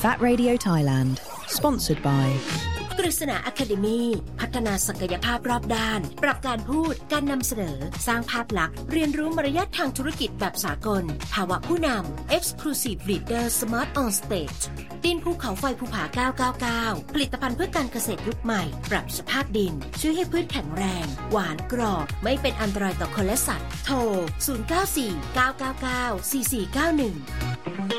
That Radio Thailand Sponsored by กฤษณา Academy พัฒนาศักยภาพรอบด้านปรับการพูดการนำเสนอสร้างภาพลักษณ์เรียนรู้มารยาททางธุรกิจแบบสากลภาวะผู้นำ Exclusive Leader Smart on Stage ดินภูเขาไฟภูผา999ผลิตภัณฑ์เพื่อการเกษตรยุคใหม่ปรับสภาพดินช่วยให้พืชแข็งแรงหวานกรอบไม่เป็นอันตรายต่อคนและสัตว์โทร0949994491